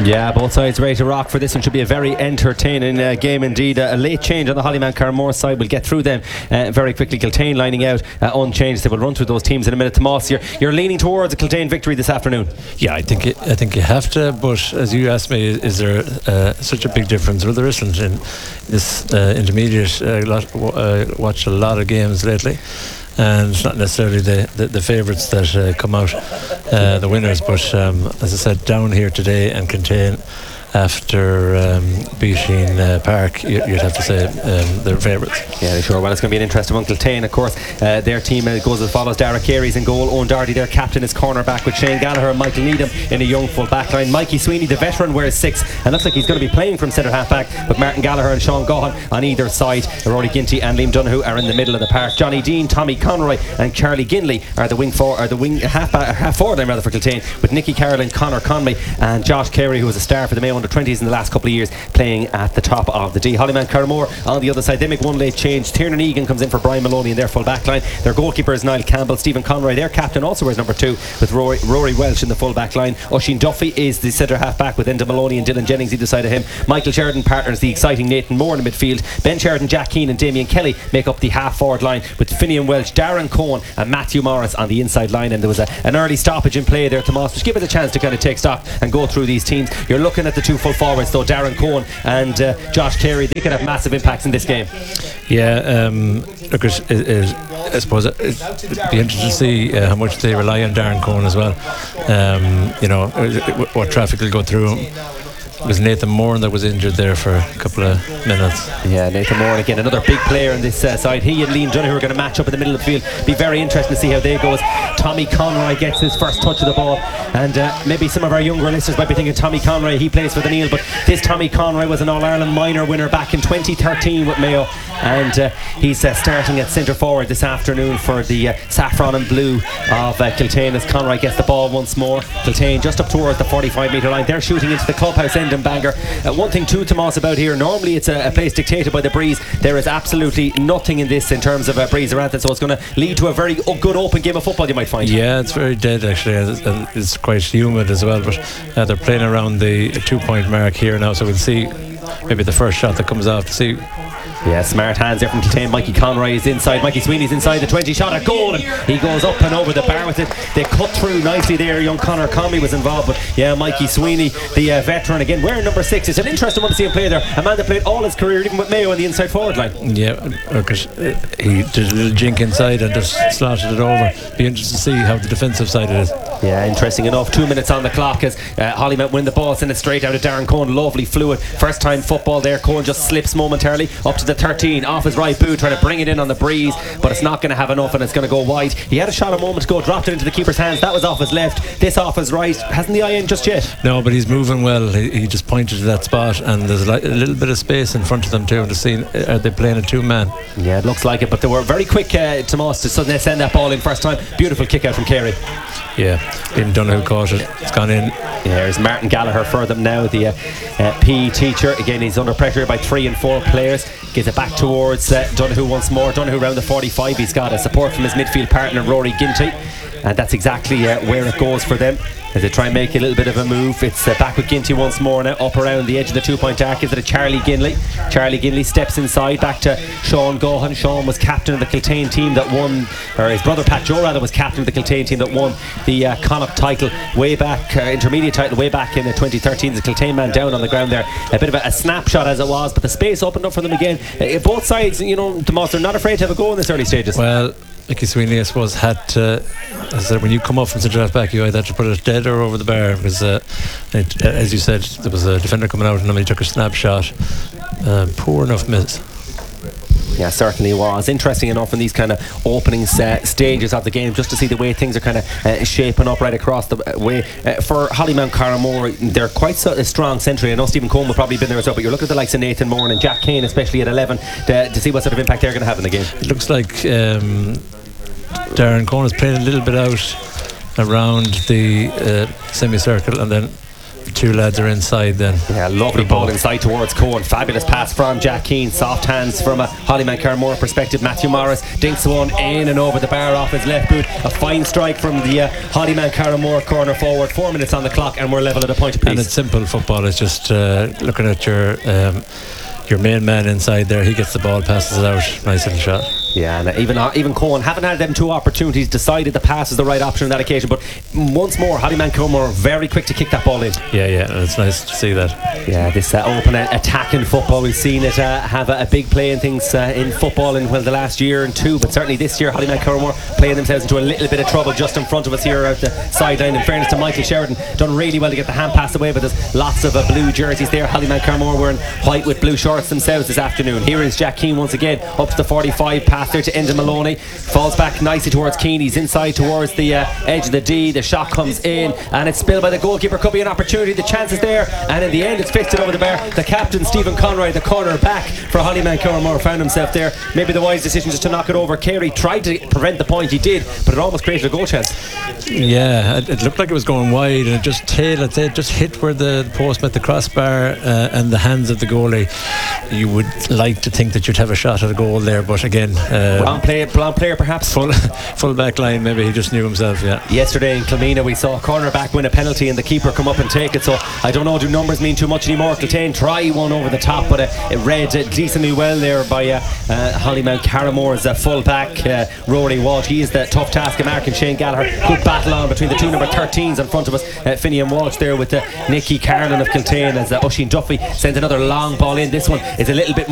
Yeah, both sides ready to rock for this one. Should be a very entertaining game indeed. A late change on the Hollymount Carramore side. We'll get through them very quickly. Kiltane lining out unchanged. They will run through those teams in a minute. Tomas, you're leaning towards a Kiltane victory this afternoon. Yeah, I think you have to. But as you asked me, is there such a big difference? Well, there isn't in this intermediate. Watched a lot of games lately. And it's not necessarily the favourites that come out the winners, but as I said, down here today and Kiltane after beating Park, you'd have to say they're favourites. Yeah, sure. Well, it's going to be an interesting one. Kiltane, of course, their team goes as follows. Derek Carey's in goal. Owen Doherty, their captain, is cornerback, with Shane Gallagher and Michael Needham in a young full back line. Mikey Sweeney, the veteran, wears 6 and looks like he's going to be playing from centre half back, with Martin Gallagher and Sean Gaughan on either side. Rory Ginty and Liam Donoghue are in the middle of the park. Johnny Dean, Tommy Conroy and Charlie Ginley are the half forward line for Kiltane, with Nicky Carroll and Conor Conley and Josh Carey, who was a star for the Mayo under-20s in the last couple of years, playing at the top of the D. Hollymount Carramore on the other side, they make one late change. Tiernan Egan comes in for Brian Maloney in their full back line. Their goalkeeper is Niall Campbell. Stephen Conroy, their captain, also wears number 2, with Rory Welsh in the full back line. Oisin Duffy is the centre half back, with Enda Maloney and Dylan Jennings either side of him. Michael Sheridan partners the exciting Nathan Moore in the midfield. Ben Sheridan, Jack Keane and Damien Kelly make up the half forward line, with Finian Welch, Darren Cohen and Matthew Morris on the inside line. And there was an early stoppage in play there, Tomas, which gave us a chance to kind of take stock and go through these teams. You're looking at the 2 full forwards though, Darren Cohen and Josh Carey. They could have massive impacts in this game. Yeah, look, I suppose it'd be interesting to see how much they rely on Darren Cohen as well. What traffic will go through him. It was Nathan Moore that was injured there for a couple of minutes. Yeah, Nathan Moore again, another big player on this side. He and Liam Donoghue are going to match up in the middle of the field. Be very interesting to see how they go, as Tommy Conroy gets his first touch of the ball. And maybe some of our younger listeners might be thinking Tommy Conroy, he plays for the Neil, but this Tommy Conroy was an All-Ireland minor winner back in 2013 with Mayo, and he's starting at centre forward this afternoon for the saffron and blue of Kiltane, as Conroy gets the ball once more. Kiltane just up towards the 45 metre line. They're shooting into the clubhouse end and Bangor. One thing too, Tomas, about here, normally it's a place dictated by the breeze. There is absolutely nothing in this in terms of a breeze around it, so it's going to lead to a very good open game of football, you might find. Yeah, it's very dead actually, and it's quite humid as well, but they're playing around the 2-point mark here now, so we'll see maybe the first shot that comes off. See. Yeah, smart hands there from Kiltane. Mikey Conroy is inside. Mikey Sweeney's inside the 20, shot at goal, and he goes up and over the bar with it. They cut through nicely there. Young Conor Conley was involved, but yeah, Mikey Sweeney, the veteran again, wearing number 6. It's an interesting one to see him play there. A man that played all his career, even with Mayo, on the inside forward line. Yeah, because he did a little jink inside and just slotted it over. Be interesting to see how the defensive side it is. Yeah, interesting enough. 2 minutes on the clock as Hollymount win the ball, send it straight out of Darren Cohen. Lovely fluid first time football there. Cohen just slips momentarily up to the 13, off his right boot, trying to bring it in on the breeze, but it's not going to have enough and it's going to go wide. He had a shot a moment ago, dropped it into the keeper's hands. That was off his left, this off his right. Hasn't the eye in just yet? No, but he's moving well. He just pointed to that spot, and there's a little bit of space in front of them too, to see are they playing a 2-man. Yeah, it looks like it, but they were very quick, Tomas, to suddenly send that ball in first time. Beautiful kick out from Carey. Yeah, Liam Donoghue caught it. It's gone in. Yeah, there's Martin Gallagher for them now, the PE teacher. Again, he's under pressure by 3 and 4 players. Gives it back towards Donoghue once more. Donoghue around the 45. He's got a support from his midfield partner Rory Ginty, and that's exactly where it goes for them as they try and make a little bit of a move. It's back with Ginty once more now, up around the edge of the 2-point arc. Gives it to Charlie Ginley. Charlie Ginley steps inside, back to Sean Gaughan. Sean was captain of the Kiltane team that won, or his brother Pat Joe rather was captain of the Kiltane team that won the Connacht title way back, intermediate title way back in 2013. The Kiltane man down on the ground there. A bit of a snapshot as it was, but the space opened up for them again. Both sides, they're not afraid to have a go in this early stages. Well, Mickey Sweeney, I suppose, had to, as I said, when you come up from centre half back, you either had to put it dead or over the bar, because as you said, there was a defender coming out and he took a snapshot. Poor enough miss. Yeah, certainly was. Interesting enough in these kind of opening stages of the game, just to see the way things are kind of shaping up right across the way. For Hollymount Carramore, they're quite a strong century. I know Stephen Cohen will probably been there as well, but you're looking at the likes of Nathan Moore and Jack Kane, especially at 11, to see what sort of impact they're going to have in the game. It looks like Darren Cohen is playing a little bit out around the semicircle, and then two lads are inside then. Yeah, lovely ball inside towards Cohen. Fabulous pass from Jack Keane. Soft hands from a Hollyman Carmore perspective. Matthew Morris dinks one in and over the bar off his left boot. A fine strike from the Hollyman Carmore corner forward. 4 minutes on the clock and we're level at a point apiece. And it's simple football. It's just looking at your main man inside there. He gets the ball, passes it out. Nice little shot. Yeah, and even Cohen haven't had them two opportunities, decided the pass is the right option on that occasion, but once more Hollyman Carmore very quick to kick that ball in. Yeah, and it's nice to see that. Yeah, this open attacking football, we've seen it have a big play in things in football in the last year and two, but certainly this year Hollyman Carmore playing themselves into a little bit of trouble just in front of us here at the sideline. In fairness to Michael Sheridan, done really well to get the hand pass away, but there's lots of blue jerseys there. Hollyman Carmore wearing white with blue shorts themselves this afternoon. Here is Jack Keane once again up to the 45, pass there to Enda Maloney, falls back nicely towards Keane. He's inside towards the edge of the D. The shot comes in and it's spilled by the goalkeeper. Could be an opportunity, the chance is there, and in the end it's fisted over the bar. The captain Stephen Conroy, the corner back for Hollyman Carmore, found himself there. Maybe the wise decision just to knock it over. Carey tried to prevent the point, he did, but it almost created a goal chance. Yeah, it looked like it was going wide and it just tailed, it just hit where the post met the crossbar and the hands of the goalie. You would like to think that you'd have a shot at a goal there, but again, wrong player perhaps. Full back line, maybe he just knew himself. Yeah. Yesterday in Kilmena we saw a cornerback win a penalty and the keeper come up and take it, so I don't know, do numbers mean too much anymore? Kiltane try one over the top, but it read decently well there by Hollyman Carmore's full back Rory Walsh. He is the tough task of marking Shane Gallagher. Good battle on between the two number 13s in front of us, Finian Walsh there with Nicky Carlin of Kiltane, as Oisin Duffy sends another long ball in. This one is a little bit